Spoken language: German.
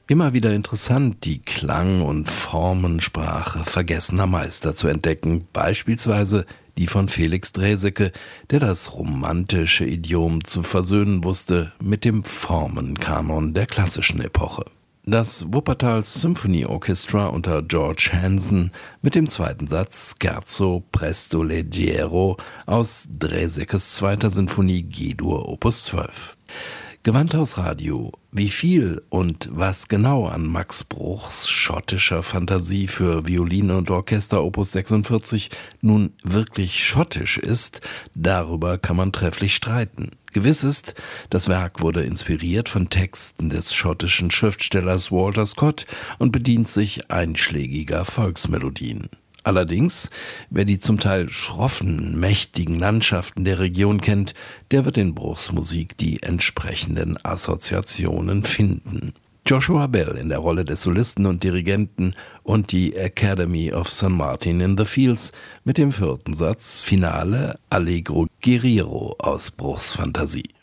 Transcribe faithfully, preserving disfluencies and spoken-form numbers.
Immer wieder interessant, die Klang- und Formensprache vergessener Meister zu entdecken, beispielsweise die von Felix Draeseke, der das romantische Idiom zu versöhnen wusste mit dem Formenkanon der klassischen Epoche. Das Wuppertal Symphony Orchestra unter George Hansen mit dem zweiten Satz Scherzo presto leggero aus Draesekes zweiter Sinfonie G-Dur Opus zwölf. Gewandhaus Radio. Wie viel und was genau an Max Bruchs schottischer Fantasie für Violine und Orchester Opus sechsundvierzig nun wirklich schottisch ist, darüber kann man trefflich streiten. Gewiss ist, das Werk wurde inspiriert von Texten des schottischen Schriftstellers Walter Scott und bedient sich einschlägiger Volksmelodien. Allerdings, wer die zum Teil schroffen, mächtigen Landschaften der Region kennt, der wird in Bruchs Musik die entsprechenden Assoziationen finden. Joshua Bell in der Rolle des Solisten und Dirigenten und die Academy of Saint Martin in the Fields mit dem vierten Satz Finale Allegro Guerriero aus Bruchs Fantasie.